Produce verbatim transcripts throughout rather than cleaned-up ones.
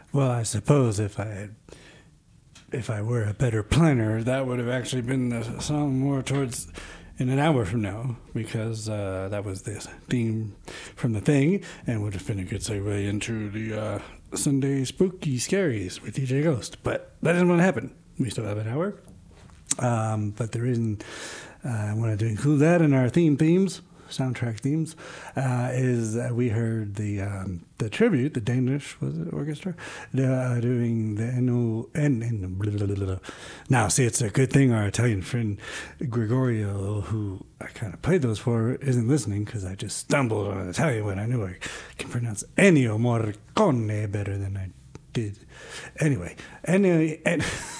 Well, I suppose if I had, if I were a better planner, that would have actually been the song more towards in an hour from now, because uh, that was the theme from The Thing, and would have been a good segue into the uh, Sunday Spooky Scaries with D J Ghost. But that isn't what happened. We still have an hour. Um, but the reason uh, I wanted to include that in our theme themes, soundtrack themes, uh, is that we heard the um, the tribute, the Danish was it, orchestra, uh, doing the N O N. N blah, blah, blah, blah. Now, see, it's a good thing our Italian friend Gregorio, who I kind of played those for, isn't listening, because I just stumbled on Italian when I knew I can pronounce Ennio Morricone better than I did. Anyway, Ennio... En-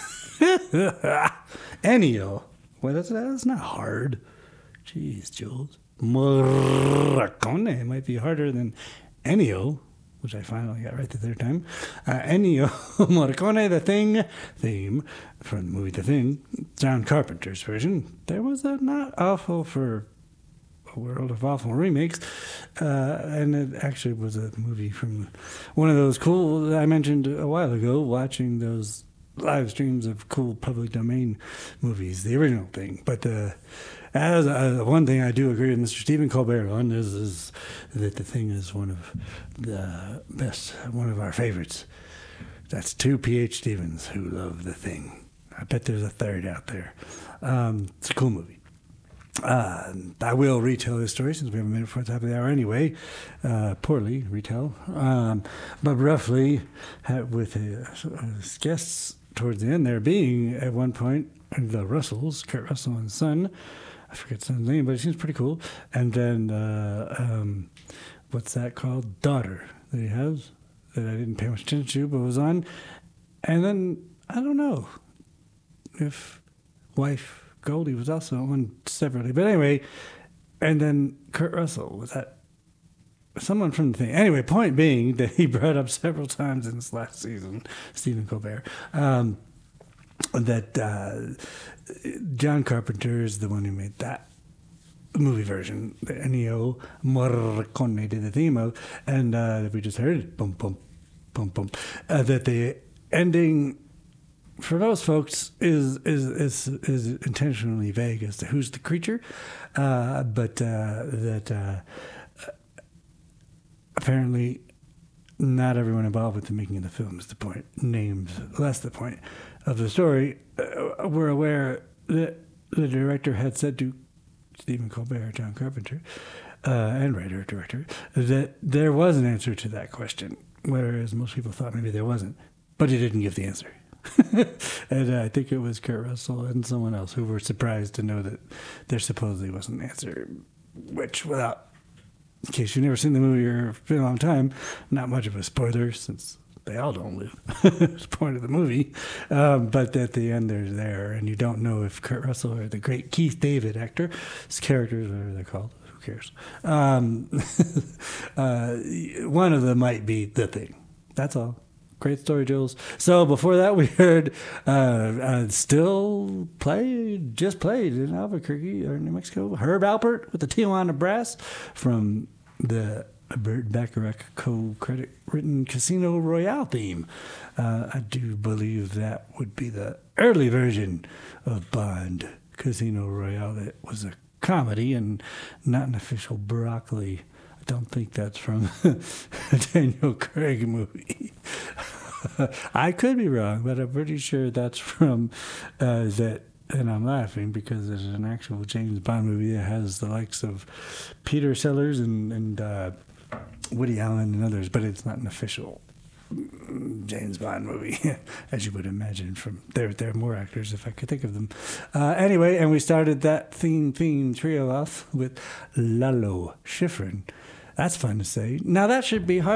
Ennio. Well, that's, that's not hard. Jeez, Jules. Morricone might be harder than Ennio, which I finally got right the third time. Uh, Ennio Morricone, The Thing theme from the movie The Thing, John Carpenter's version. There was a not awful for a world of awful remakes, uh, and it actually was a movie from one of those cool I mentioned a while ago, watching those live streams of cool public domain movies, the original Thing. But uh, as uh, one thing I do agree with Mister Stephen Colbert on is, is that The Thing is one of the best, one of our favorites. That's two P H Stevens who love The Thing. I bet there's a third out there. Um, it's a cool movie. Uh, I will retell this story since we have a minute before the top of the hour anyway. Uh, poorly retell. Um, but roughly, with uh, guests towards the end there being, at one point, the Russells, Kurt Russell and son. I forget his son's name, but he seems pretty cool. And then, uh, um, what's that called? Daughter that he has, that I didn't pay much attention to, but was on. And then, I don't know if wife Goldie was also on separately. But anyway, and then Kurt Russell, was that someone from The Thing? Anyway, point being that he brought up several times in this last season, Stephen Colbert, um, that uh, John Carpenter is the one who made that movie version, the Ennio Morricone did the theme of, and uh, that we just heard, boom, boom, boom, boom, uh, that the ending for most folks is is is is intentionally vague as to who's the creature, uh, but uh, that uh, apparently not everyone involved with the making of the film is the point. Names less the point of the story. Uh, we're aware that the director had said to Stephen Colbert, John Carpenter, uh, and writer director, that there was an answer to that question, whereas most people thought maybe there wasn't, but he didn't give the answer. And uh, I think it was Kurt Russell and someone else who were surprised to know that there supposedly wasn't an answer, which, without, in case you've never seen the movie or been a long time, not much of a spoiler since they all don't live. It's the point of the movie. Um, but at the end, they're there, and you don't know if Kurt Russell or the great Keith David actor, his characters, whatever they're called, who cares? Um, uh, one of them might be The Thing. That's all. Great story, Jules. So before that, we heard uh, uh, still played, just played in Albuquerque or New Mexico, Herb Alpert with the Tijuana Brass from the Burt Bacharach co-credit written Casino Royale theme. Uh, I do believe that would be the early version of Bond Casino Royale. That was a comedy and not an official broccoli. Don't think that's from a Daniel Craig movie. I could be wrong, but I'm pretty sure that's from uh, that. And I'm laughing because there's an actual James Bond movie that has the likes of Peter Sellers and, and uh, Woody Allen and others, but it's not an official James Bond movie, as you would imagine. From there, there are more actors if I could think of them. Uh, anyway, and we started that theme theme trio off with Lalo Schifrin. That's fun to say. Now that should be hard.